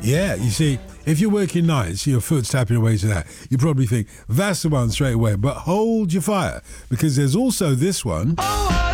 Yeah, you see, if you're working nights, your foot's tapping away to that, you probably think, that's the one straight away. But hold your fire, because there's also this one. Oh,